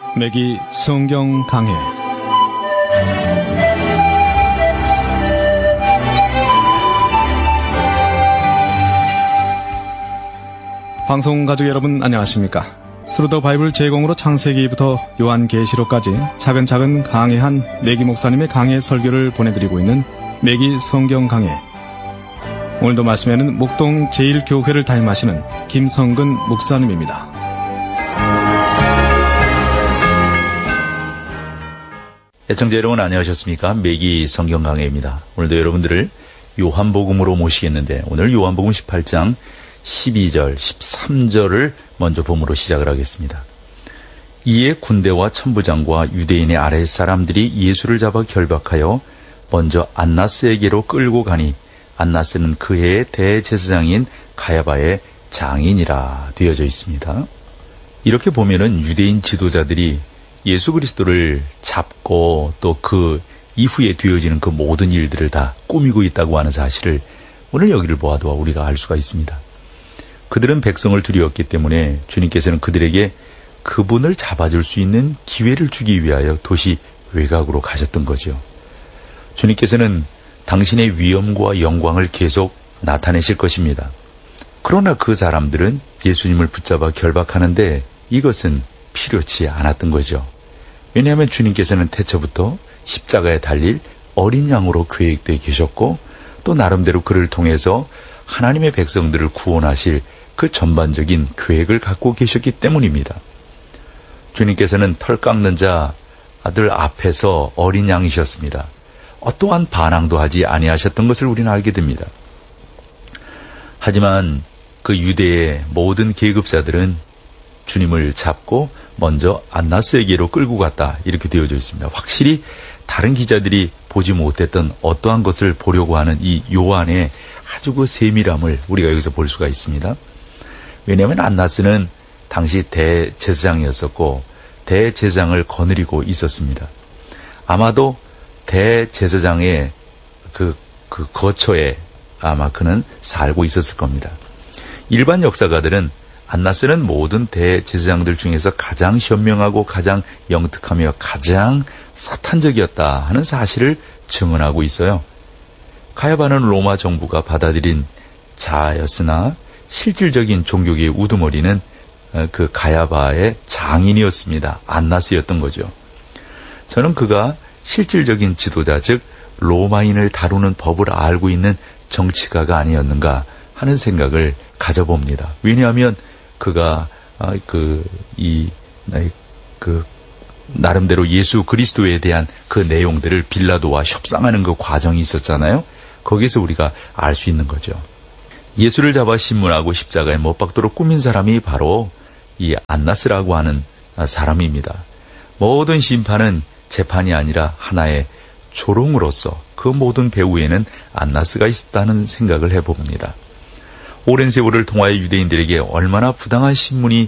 매기 성경 강해. 방송 가족 여러분 안녕하십니까? 스루더 바이블 제공으로 창세기부터 요한계시록까지 차근차근 강해한 매기 목사님의 강해 설교를 보내드리고 있는 매기 성경 강해. 오늘도 말씀에는 목동 제1교회를 담임하시는 김성근 목사님입니다. 애청자 여러분 안녕하셨습니까? 매기 성경 강해입니다. 오늘도 여러분들을 요한복음으로 모시겠는데 오늘 요한복음 18장 12절, 13절을 먼저 봄으로 시작을 하겠습니다. 이에 군대와 천부장과 유대인의 아랫사람들이 예수를 잡아 결박하여 먼저 안나스에게로 끌고 가니 안나스는 그 해의 대제사장인 가야바의 장인이라 되어져 있습니다. 이렇게 보면은 유대인 지도자들이 예수 그리스도를 잡고 또 그 이후에 되어지는 그 모든 일들을 다 꾸미고 있다고 하는 사실을 오늘 여기를 보아도 우리가 알 수가 있습니다. 그들은 백성을 두려웠기 때문에 주님께서는 그들에게 그분을 잡아줄 수 있는 기회를 주기 위하여 도시 외곽으로 가셨던 거죠. 주님께서는 당신의 위엄과 영광을 계속 나타내실 것입니다. 그러나 그 사람들은 예수님을 붙잡아 결박하는데 이것은 필요치 않았던 거죠. 왜냐하면 주님께서는 태초부터 십자가에 달릴 어린 양으로 계획되어 계셨고 또 나름대로 그를 통해서 하나님의 백성들을 구원하실 그 전반적인 계획을 갖고 계셨기 때문입니다. 주님께서는 털 깎는 자들 앞에서 어린 양이셨습니다. 어떠한 반항도 하지 아니하셨던 것을 우리는 알게 됩니다. 하지만 그 유대의 모든 계급자들은 주님을 잡고 먼저 안나스에게로 끌고 갔다 이렇게 되어져 있습니다. 확실히 다른 기자들이 보지 못했던 어떠한 것을 보려고 하는 이 요한의 아주 그 세밀함을 우리가 여기서 볼 수가 있습니다. 왜냐하면 안나스는 당시 대제사장이었었고 대제사장을 거느리고 있었습니다. 아마도 대제사장의 그 거처에 아마 그는 살고 있었을 겁니다. 일반 역사가들은 안나스는 모든 대제사장들 중에서 가장 현명하고 가장 영특하며 가장 사탄적이었다 하는 사실을 증언하고 있어요. 가야바는 로마 정부가 받아들인 자였으나 실질적인 종교계의 우두머리는 그 가야바의 장인이었습니다. 안나스였던 거죠. 저는 그가 실질적인 지도자, 즉 로마인을 다루는 법을 알고 있는 정치가가 아니었는가 하는 생각을 가져봅니다. 왜냐하면 그가 나름대로 예수 그리스도에 대한 그 내용들을 빌라도와 협상하는 그 과정이 있었잖아요. 거기서 우리가 알 수 있는 거죠. 예수를 잡아 신문하고 십자가에 못 박도록 꾸민 사람이 바로 이 안나스라고 하는 사람입니다. 모든 심판은 재판이 아니라 하나의 조롱으로서 그 모든 배후에는 안나스가 있었다는 생각을 해봅니다. 오랜 세월을 통하여 유대인들에게 얼마나 부당한 신문이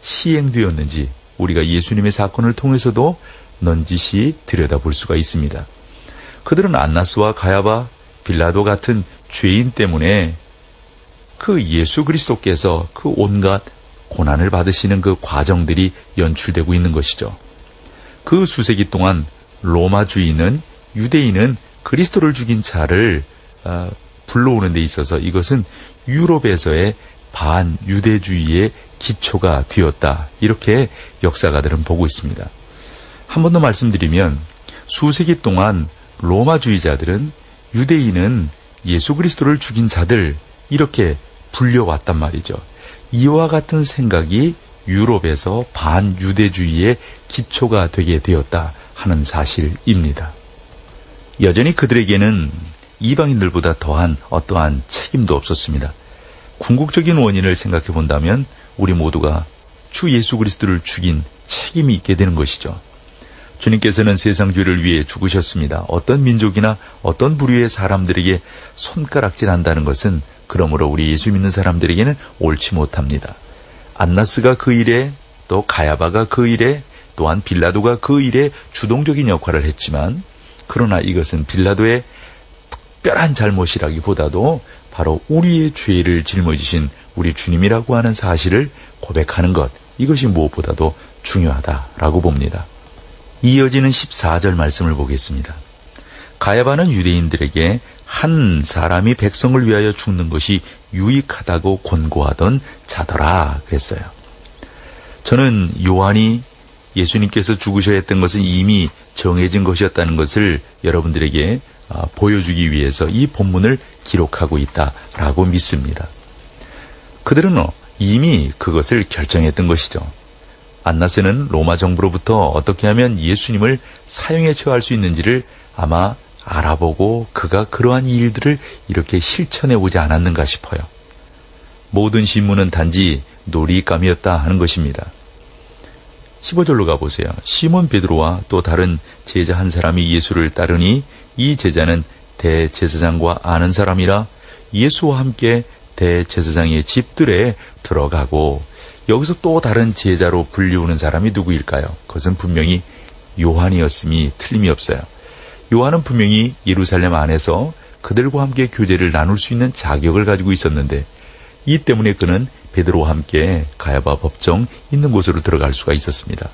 시행되었는지 우리가 예수님의 사건을 통해서도 넌지시 들여다볼 수가 있습니다. 그들은 안나스와 가야바, 빌라도 같은 죄인 때문에 그 예수 그리스도께서 그 온갖 고난을 받으시는 그 과정들이 연출되고 있는 것이죠. 그 수세기 동안 로마주의는 유대인은 그리스도를 죽인 자를 불러오는 데 있어서 이것은 유럽에서의 반유대주의의 기초가 되었다. 이렇게 역사가들은 보고 있습니다. 한 번 더 말씀드리면 수세기 동안 로마주의자들은 유대인은 예수 그리스도를 죽인 자들 이렇게 불려왔단 말이죠. 이와 같은 생각이 유럽에서 반유대주의의 기초가 되게 되었다 하는 사실입니다. 여전히 그들에게는 이방인들보다 더한 어떠한 책임도 없었습니다. 궁극적인 원인을 생각해 본다면 우리 모두가 주 예수 그리스도를 죽인 책임이 있게 되는 것이죠. 주님께서는 세상 죄를 위해 죽으셨습니다. 어떤 민족이나 어떤 부류의 사람들에게 손가락질한다는 것은 그러므로 우리 예수 믿는 사람들에게는 옳지 못합니다. 안나스가 그 일에 또 가야바가 그 일에 또한 빌라도가 그 일에 주동적인 역할을 했지만 그러나 이것은 빌라도의 특별한 잘못이라기보다도 바로 우리의 죄를 짊어지신 우리 주님이라고 하는 사실을 고백하는 것, 이것이 무엇보다도 중요하다라고 봅니다. 이어지는 14절 말씀을 보겠습니다. 가야바는 유대인들에게 한 사람이 백성을 위하여 죽는 것이 유익하다고 권고하던 자더라 그랬어요. 저는 요한이 예수님께서 죽으셔야 했던 것은 이미 정해진 것이었다는 것을 여러분들에게 보여주기 위해서 이 본문을 기록하고 있다라고 믿습니다. 그들은 이미 그것을 결정했던 것이죠. 안나스는 로마 정부로부터 어떻게 하면 예수님을 사형에 처할 수 있는지를 아마 알아보고 그가 그러한 일들을 이렇게 실천해 오지 않았는가 싶어요. 모든 신문은 단지 놀이감이었다 하는 것입니다. 15절로 가보세요. 시몬 베드로와 또 다른 제자 한 사람이 예수를 따르니 이 제자는 대제사장과 아는 사람이라 예수와 함께 대제사장의 집들에 들어가고, 여기서 또 다른 제자로 불리우는 사람이 누구일까요? 그것은 분명히 요한이었음이 틀림이 없어요. 요한은 분명히 예루살렘 안에서 그들과 함께 교제를 나눌 수 있는 자격을 가지고 있었는데, 이 때문에 그는 베드로와 함께 가야바 법정 있는 곳으로 들어갈 수가 있었습니다.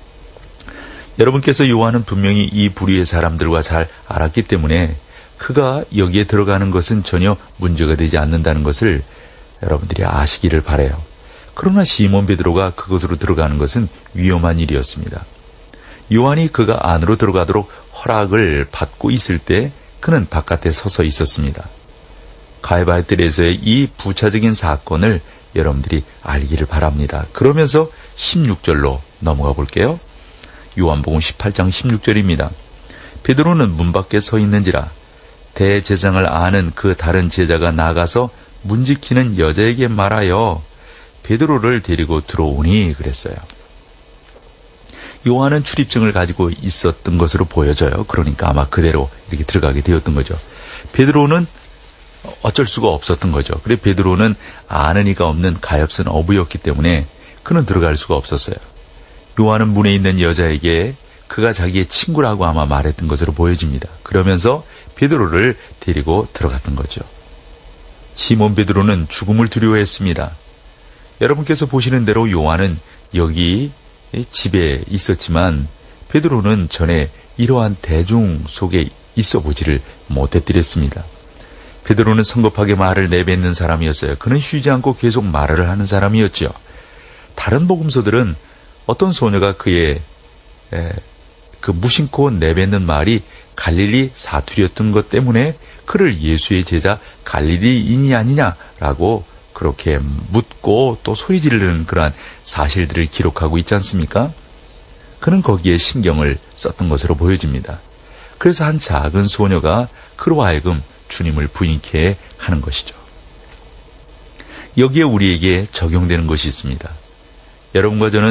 여러분께서 요한은 분명히 이 부류의 사람들과 잘 알았기 때문에 그가 여기에 들어가는 것은 전혀 문제가 되지 않는다는 것을 여러분들이 아시기를 바라요. 그러나 시몬 베드로가 그곳으로 들어가는 것은 위험한 일이었습니다. 요한이 그가 안으로 들어가도록 허락을 받고 있을 때 그는 바깥에 서서 있었습니다. 가야바의 뜰에서의 이 부차적인 사건을 여러분들이 알기를 바랍니다. 그러면서 16절로 넘어가 볼게요. 요한복음 18장 16절입니다. 베드로는 문 밖에 서 있는지라 대제사장을 아는 그 다른 제자가 나가서 문 지키는 여자에게 말하여 베드로를 데리고 들어오니 그랬어요. 요한은 출입증을 가지고 있었던 것으로 보여져요. 그러니까 아마 그대로 이렇게 들어가게 되었던 거죠. 베드로는 어쩔 수가 없었던 거죠. 그래 베드로는 아는 이가 없는 가엾은 어부였기 때문에 그는 들어갈 수가 없었어요. 요한은 문에 있는 여자에게 그가 자기의 친구라고 아마 말했던 것으로 보여집니다. 그러면서 베드로를 데리고 들어갔던 거죠. 시몬 베드로는 죽음을 두려워했습니다. 여러분께서 보시는 대로 요한은 여기 집에 있었지만 베드로는 전에 이러한 대중 속에 있어 보지를 못했더랬습니다. 베드로는 성급하게 말을 내뱉는 사람이었어요. 그는 쉬지 않고 계속 말을 하는 사람이었죠. 다른 복음서들은 어떤 소녀가 그의 그 무심코 내뱉는 말이 갈릴리 사투리였던 것 때문에 그를 예수의 제자 갈릴리인이 아니냐라고 그렇게 묻고 또 소리 지르는 그러한 사실들을 기록하고 있지 않습니까? 그는 거기에 신경을 썼던 것으로 보여집니다. 그래서 한 작은 소녀가 그로 하여금 주님을 부인케 하는 것이죠. 여기에 우리에게 적용되는 것이 있습니다. 여러분과 저는